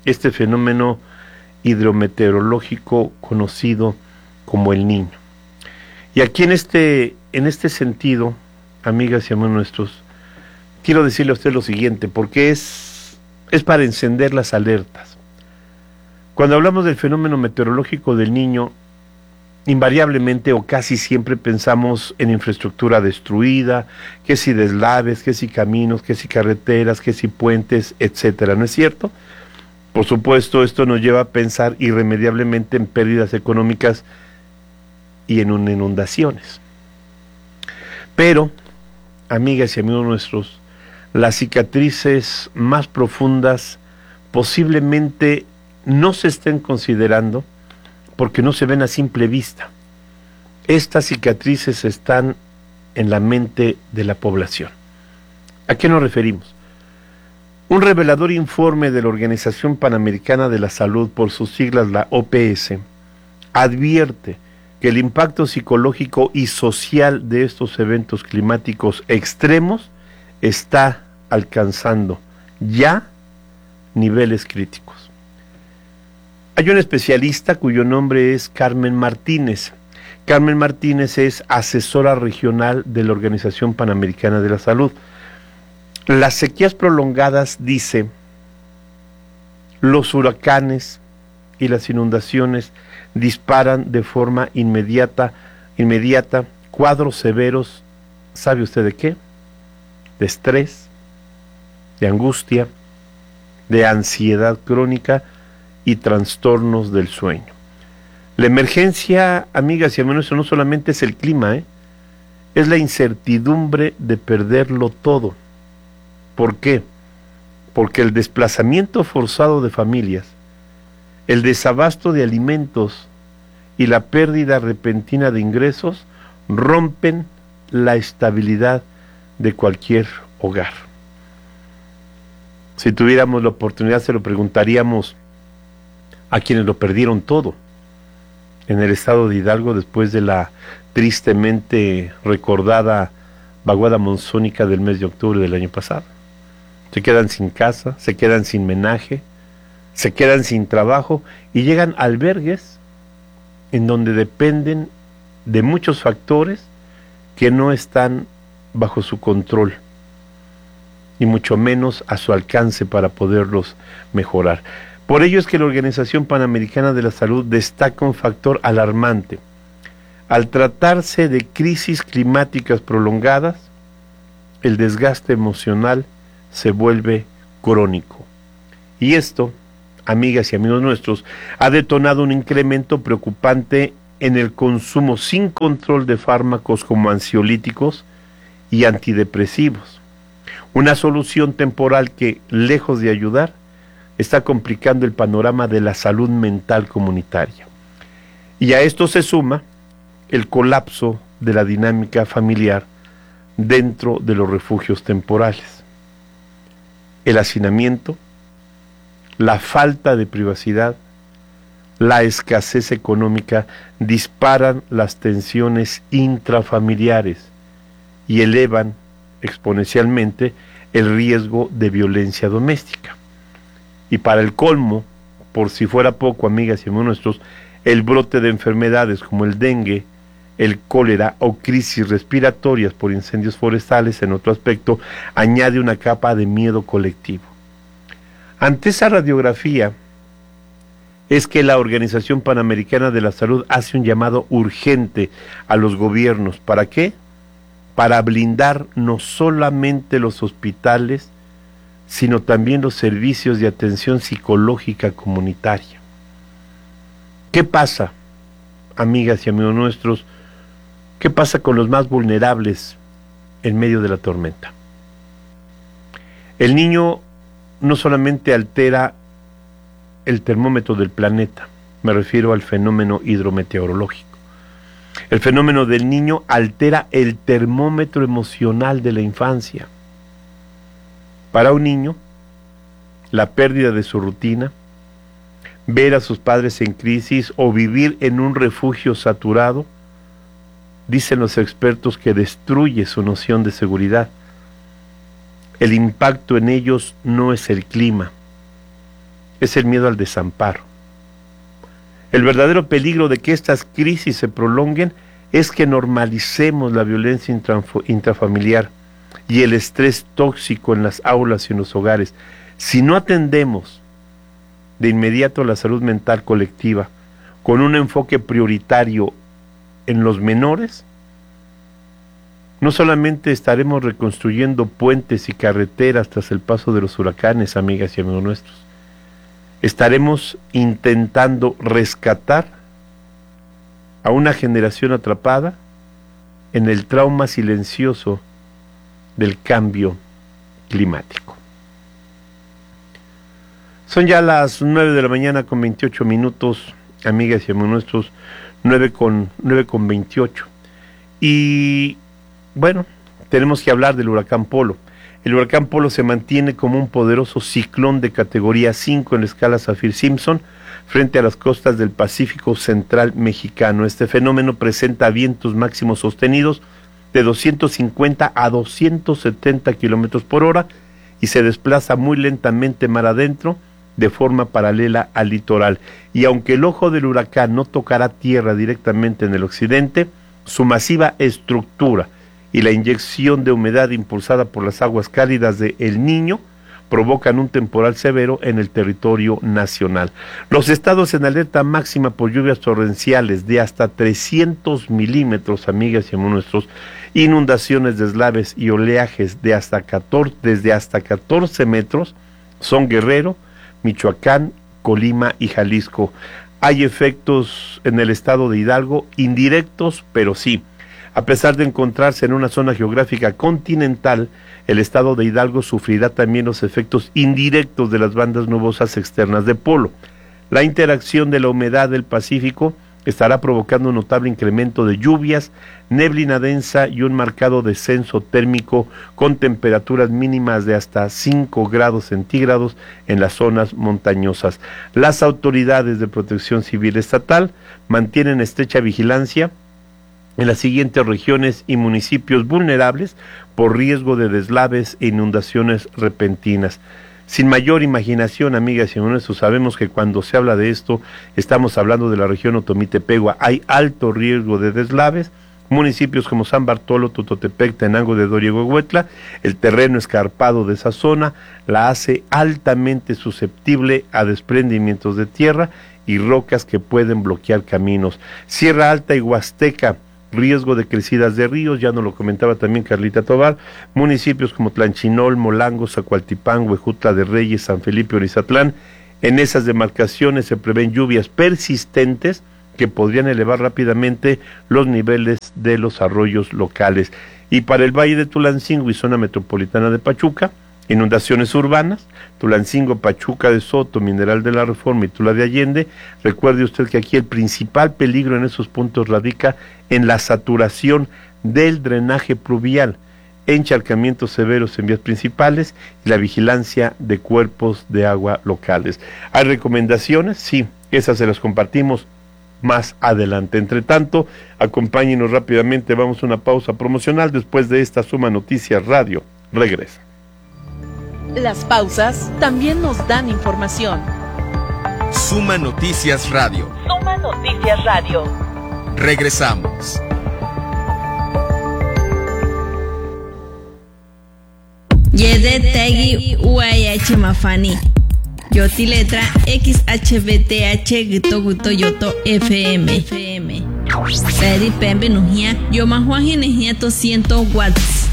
este fenómeno hidrometeorológico conocido como el Niño. Y aquí en este sentido, amigas y amigos nuestros, quiero decirle a usted lo siguiente, porque es para encender las alertas. Cuando hablamos del fenómeno meteorológico del Niño, invariablemente o casi siempre pensamos en infraestructura destruida, que si deslaves, que si caminos, que si carreteras, que si puentes, etcétera, ¿no es cierto? Por supuesto, esto nos lleva a pensar irremediablemente en pérdidas económicas y en inundaciones. Pero, amigas y amigos nuestros, las cicatrices más profundas posiblemente no se estén considerando porque no se ven a simple vista. Estas cicatrices están en la mente de la población. ¿A qué nos referimos? Un revelador informe de la Organización Panamericana de la Salud, por sus siglas la OPS, advierte que el impacto psicológico y social de estos eventos climáticos extremos está alcanzando ya niveles críticos. Hay un especialista cuyo nombre es Carmen Martínez. Carmen Martínez es asesora regional de la Organización Panamericana de la Salud. Las sequías prolongadas, dice, los huracanes y las inundaciones disparan de forma inmediata cuadros severos, ¿sabe usted de qué? De estrés, de angustia, de ansiedad crónica y trastornos del sueño. La emergencia, amigas y amigos, no solamente es el clima, es la incertidumbre de perderlo todo. ¿Por qué? Porque el desplazamiento forzado de familias, el desabasto de alimentos y la pérdida repentina de ingresos rompen la estabilidad de cualquier hogar. Si tuviéramos la oportunidad, se lo preguntaríamos a quienes lo perdieron todo en el estado de Hidalgo después de la tristemente recordada vaguada monzónica del mes de octubre del año pasado. Se quedan sin casa, se quedan sin menaje, se quedan sin trabajo y llegan a albergues en donde dependen de muchos factores que no están bajo su control y mucho menos a su alcance para poderlos mejorar. Por ello es que la Organización Panamericana de la Salud destaca un factor alarmante. Al tratarse de crisis climáticas prolongadas, el desgaste emocional se vuelve crónico. Y esto, amigas y amigos nuestros, ha detonado un incremento preocupante en el consumo sin control de fármacos como ansiolíticos y antidepresivos. Una solución temporal que, lejos de ayudar, está complicando el panorama de la salud mental comunitaria. Y a esto se suma el colapso de la dinámica familiar dentro de los refugios temporales. El hacinamiento, la falta de privacidad, la escasez económica disparan las tensiones intrafamiliares y elevan exponencialmente el riesgo de violencia doméstica. Y para el colmo, por si fuera poco, amigas y amigos nuestros, el brote de enfermedades como el dengue, el cólera o crisis respiratorias por incendios forestales, en otro aspecto, añade una capa de miedo colectivo. Ante esa radiografía, es que la Organización Panamericana de la Salud hace un llamado urgente a los gobiernos. ¿Para qué? Para blindar no solamente los hospitales, sino también los servicios de atención psicológica comunitaria. ¿Qué pasa, amigas y amigos nuestros? ¿Qué pasa con los más vulnerables en medio de la tormenta? El Niño no solamente altera el termómetro del planeta, me refiero al fenómeno hidrometeorológico. El fenómeno del Niño altera el termómetro emocional de la infancia. Para un niño, la pérdida de su rutina, ver a sus padres en crisis o vivir en un refugio saturado, dicen los expertos que destruye su noción de seguridad. El impacto en ellos no es el clima, es el miedo al desamparo. El verdadero peligro de que estas crisis se prolonguen es que normalicemos la violencia intrafamiliar y el estrés tóxico en las aulas y en los hogares. Si no atendemos de inmediato la salud mental colectiva con un enfoque prioritario en los menores, no solamente estaremos reconstruyendo puentes y carreteras tras el paso de los huracanes, amigas y amigos nuestros, estaremos intentando rescatar a una generación atrapada en el trauma silencioso del cambio climático. Son ya las 9 de la mañana con 28 minutos, amigas y amigos nuestros, 9 con 28. Y bueno, tenemos que hablar del huracán Polo. El huracán Polo se mantiene como un poderoso ciclón de categoría 5 en la escala Saffir-Simpson frente a las costas del Pacífico Central mexicano. Este fenómeno presenta vientos máximos sostenidos de 250 a 270 kilómetros por hora y se desplaza muy lentamente mar adentro de forma paralela al litoral. Y aunque el ojo del huracán no tocará tierra directamente en el occidente, su masiva estructura y la inyección de humedad impulsada por las aguas cálidas de El Niño provocan un temporal severo en el territorio nacional. Los estados en alerta máxima por lluvias torrenciales de hasta 300 milímetros, amigas y amigos nuestros, inundaciones, deslaves y oleajes de desde hasta 14 metros, son Guerrero, Michoacán, Colima y Jalisco. Hay efectos en el estado de Hidalgo, indirectos, pero sí. A pesar de encontrarse en una zona geográfica continental, el estado de Hidalgo sufrirá también los efectos indirectos de las bandas nubosas externas de Polo. La interacción de la humedad del Pacífico estará provocando un notable incremento de lluvias, neblina densa y un marcado descenso térmico con temperaturas mínimas de hasta 5 grados centígrados en las zonas montañosas. Las autoridades de protección civil estatal mantienen estrecha vigilancia en las siguientes regiones y municipios vulnerables por riesgo de deslaves e inundaciones repentinas. Sin mayor imaginación, amigas y amigos, sabemos que cuando se habla de esto, estamos hablando de la región Otomí-Tepegua. Hay alto riesgo de deslaves. Municipios como San Bartolo, Tototepec, Tenango de Doriego, Huetla, el terreno escarpado de esa zona la hace altamente susceptible a desprendimientos de tierra y rocas que pueden bloquear caminos. Sierra Alta y Huasteca, riesgo de crecidas de ríos, ya nos lo comentaba también Carlita Tobar. Municipios como Tlanchinol, Molango, Zacualtipán, Huejutla de Reyes, San Felipe, Orizatlán. En esas demarcaciones se prevén lluvias persistentes que podrían elevar rápidamente los niveles de los arroyos locales. Y para el Valle de Tulancingo y zona metropolitana de Pachuca, inundaciones urbanas, Tulancingo, Pachuca de Soto, Mineral de la Reforma y Tula de Allende. Recuerde usted que aquí el principal peligro en esos puntos radica en la saturación del drenaje pluvial, encharcamientos severos en vías principales y la vigilancia de cuerpos de agua locales. ¿Hay recomendaciones? Sí, esas se las compartimos más adelante. Entre tanto, acompáñenos rápidamente, vamos a una pausa promocional. Después de esta Suma Noticias Radio, regresa. Las pausas también nos dan información. Suma Noticias Radio. Suma Noticias Radio. Regresamos. Yede Tegi UAH Mafani. Yoti letra XHBTH Gito Guto Yoto FM. Seri Pembe Nujia. Yo Mahuaji Nejia 200 watts.